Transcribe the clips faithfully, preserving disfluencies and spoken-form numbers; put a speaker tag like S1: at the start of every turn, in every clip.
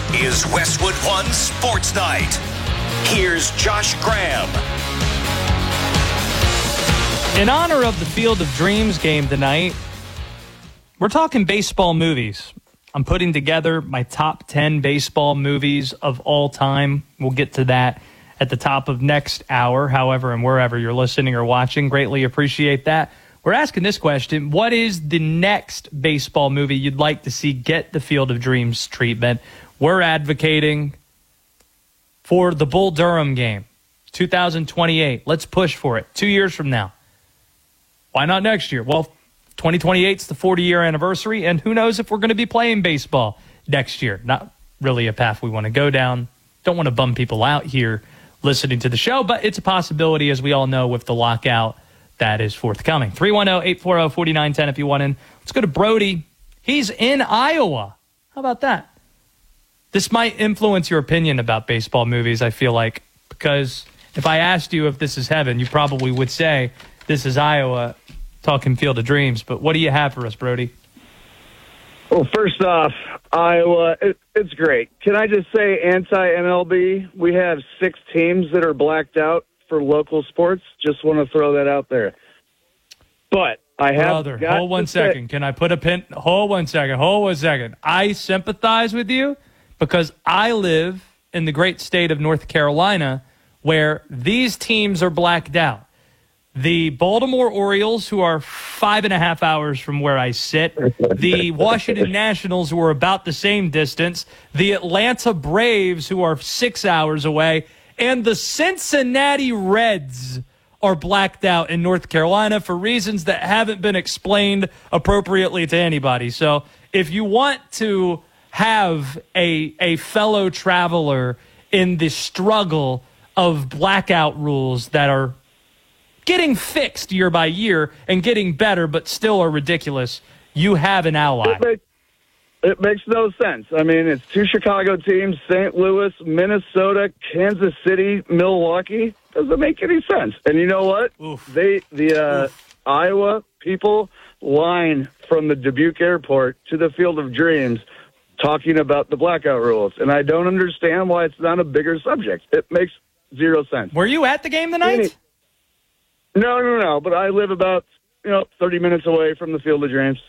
S1: is Westwood One Sports Night. Here's Josh Graham.
S2: In honor of the Field of Dreams game tonight, we're talking baseball movies. I'm putting together my top ten baseball movies of all time. We'll get to that at the top of next hour. However, and wherever you're listening or watching, greatly appreciate that. We're asking this question: what is the next baseball movie you'd like to see get the Field of Dreams treatment? We're advocating for the Bull Durham game, two thousand twenty-eight. Let's push for it. Two years from now. Why not next year? Well, twenty twenty-eight is the forty-year anniversary, and who knows if we're going to be playing baseball next year. Not really a path we want to go down. Don't want to bum people out here listening to the show, but it's a possibility, as we all know, with the lockout that is forthcoming. three one zero, eight four zero, four nine one zero if you want in. Let's go to Brody. He's in Iowa. How about that? This might influence your opinion about baseball movies, I feel like, because if I asked you if this is heaven, you probably would say this is Iowa, talking Field of Dreams. But what do you have for us, Brody?
S3: Well, first off, Iowa, it, it's great. Can I just say anti-M L B? We have six teams that are blacked out for local sports. Just want to throw that out there. But I have
S2: Brother,
S3: got
S2: hold one
S3: to say,
S2: second. Can I put a pin? Hold one second. Hold one second. I sympathize with you because I live in the great state of North Carolina where these teams are blacked out. The Baltimore Orioles, who are five and a half hours from where I sit. The Washington Nationals, who are about the same distance. The Atlanta Braves, who are six hours away. And the Cincinnati Reds are blacked out in North Carolina for reasons that haven't been explained appropriately to anybody. So if you want to have a, a fellow traveler in the struggle of blackout rules that are getting fixed year by year and getting better but still are ridiculous, you have an ally.
S3: It makes, it makes no sense. I mean, it's two Chicago teams, Saint Louis, Minnesota, Kansas City, Milwaukee. Doesn't make any sense. And you know what?
S2: Oof.
S3: They the uh, Iowa people line from the Dubuque airport to the Field of Dreams talking about the blackout rules. And I don't understand why it's not a bigger subject. It makes zero sense.
S2: Were you at the game tonight?
S3: No, no, no. But I live about, you know, thirty minutes away from the Field of Dreams.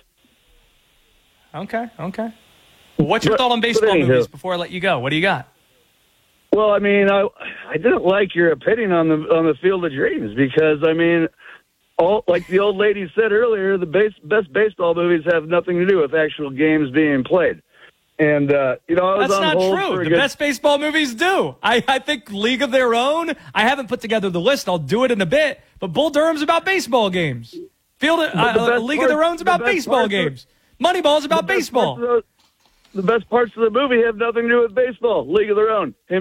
S2: Okay, okay. What's your
S3: But-
S2: thought on baseball
S3: but anywho.
S2: movies before I let you go? What do you got?
S3: Well, I mean, I I didn't like your opinion on the on the Field of Dreams because I mean, all like the old lady said earlier, the base, best baseball movies have nothing to do with actual games being played. And uh, you know, I was
S2: That's
S3: on
S2: not
S3: hold
S2: true.
S3: for a
S2: The
S3: good-
S2: best baseball movies do. I, I think League of Their Own. I haven't put together the list. I'll do it in a bit. But Bull Durham's about baseball games. Field of,
S3: the
S2: uh,
S3: best
S2: League of Their
S3: part-
S2: Own's about
S3: the best
S2: baseball
S3: parts of-
S2: games. Moneyball's about
S3: the best
S2: baseball.
S3: parts of the- The best parts of the movie have nothing to do with baseball. League of Their Own. Him